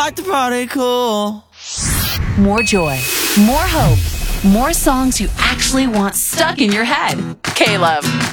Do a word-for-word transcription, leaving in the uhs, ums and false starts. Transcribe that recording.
like to party cool. More joy, more hope, more songs you actually want stuck in your head. K-Love.